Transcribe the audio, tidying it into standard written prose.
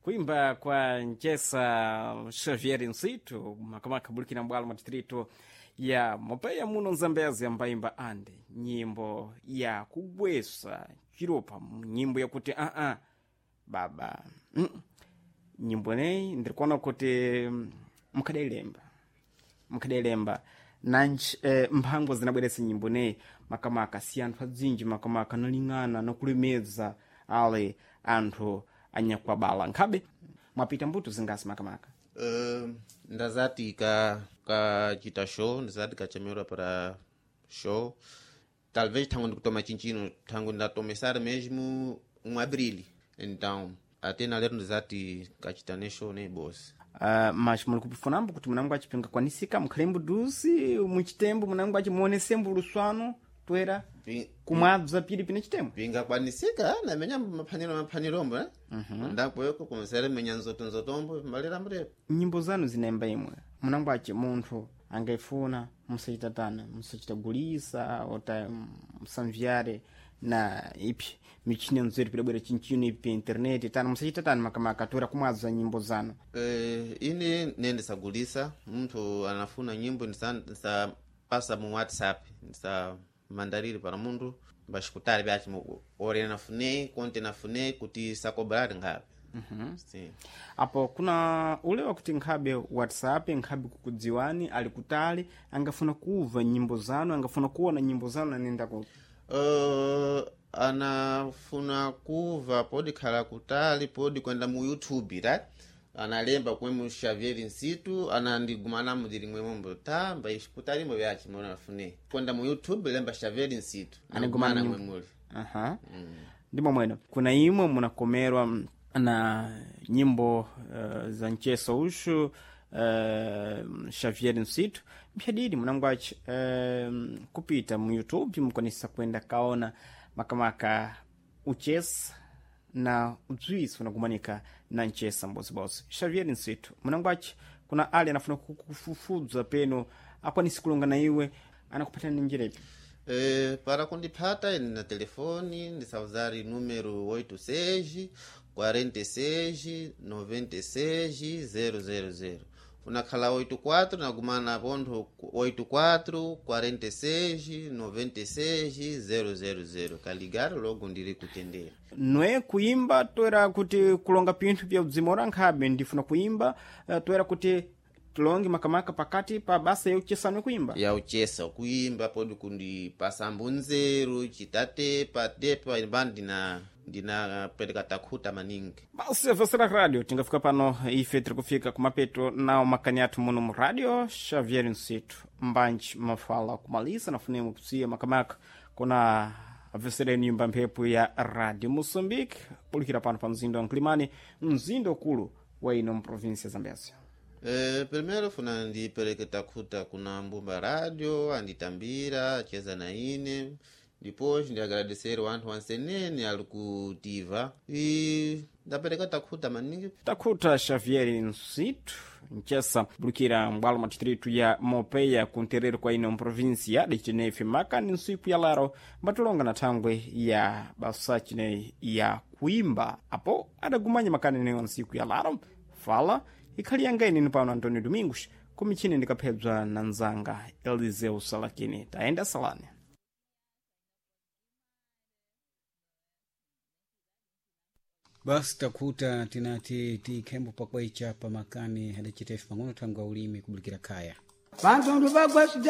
kuimba kwa Nchesa Xavier Nsitu makamaka bulikina mbwalo matitrito ya mopeya muno Zambezi ambaimba ande nyimbo ya kubwesa chiropa nyimbo ya kuti baba nyimbo nei ndikuona kuti mukadailemba nanch mphango zinabweresa nyimbo nei makamaka si anthu adzinji makamaka naling'ana nakulemeza ale anthu anyakwabala nkhabe mwapita mbuto zingasi makamaka ndazati kachita show ndazati kachamera para show talvez tangu ndikutoma chinchino tangu ndatomesara mesmo abril então até na lero ndazati kachita show ne boss mas muli kupifunambo kuti munango achipinga kwanisika mukhalembo dusi muchitembo munango achimuonesembo luswano twera kumwadza pili pine chitembo pinga kwanisika na menya maphanirombo ndapo yoko kumsere menya nzotombo malera mrepo nyimbo zanu zinaimba imwe munango achi munthu angaifuna musaitatana musachitagulisa ota musamvyare na ipi michini nzeri pilabwera chinchino ipi internet tana musachitatana makamaka twera kumwadza nyimbo zanu ine nendisagulisa mtu anafuna nyimbo nisa pasa mu WhatsApp nisa mandariri para mundu bashikutari byachi ore nafune konte nafune kuti sakobrari ngabe sim apo kuna ule wakuti nkhabe WhatsApp nkhabe kukudziwani ali kutali angafuna kuva nyimbo zanu angafuna kuona nyimbo zanu nanenda ko anafuna kuva podi khala kutali podi kwenda mu YouTube right analemba kwemu Xavier Nsitu anandigumana mudiri mwemombo tamba ishikutalimbo byachi mona nafune kwenda mu YouTube lemba Xavier Nsitu anigumana mwemuli ndimo mweno kuna imwe munakomerwa na nyimbo za Nchesa ushu Xavier Nsitu mphadidi munangwachi kupita mu YouTube mkonisa kwenda kaona makamaka uchesa na udzwisi unagumanika na Nchesa mbozibozi Xavier Nsitu munangwachi kuna ali anafuna kufufudza peno akwanisi kulonga na iwe anakupatana njira ipi para kundipata na telefoni ndisauzari numero 86 46 96 000 unakhala 84 nagumana pontho 84 46 96 000 kaligaro logo ndiri kutendera nwe kuimba toera kuti kulonga pinthu vya udzimora nkhabe ndifuna kuimba toera kuti tulongi makamaka pakati pa basa ya uchesa nwe kuimba ya uchesa kuimba podi kundi pasambunzeru chitate patepa ibandi ndina peleka takhuta maningi basi vasera radio tingafika pano ife tiri kufika kumapeto nao makanyatu muno mu radio Xavier Nsitu mbanji mafala kumalisa nafunemu kusiya makamaka kuna avesera nyumba mphepo ya Radio Moçambique pulikira pano pa mzindo wa Nklimani mzindo kulu wa ino mprovinsia Zambezi primeiro funa ndipeleke takhuta kuna mbumba radio anditambira cheza na ine depois ndiagradecer wanthu wansenene ali kutiva ndapeleka takhuta maningi takhuta Xavier Nsitu Nchesa bulukira mbwalo matitritu ya mopeya kunterero kwa ino mprovinsia dechinefe makani nsiku ya laro mbatulonga na thangwe ya basachine ya kuimba apo adagumanya makani neyo nsiku ya laro fala ikhali yangaini ni pano Antonio Domingos kumichini ndikaphedzwa na nzanga Eliseu Salakini taenda salane basi takuta tinati tikembo pakwaicha pamakani hadachitefu mangono tanga ulimi kubulikira kaya vantu bagwa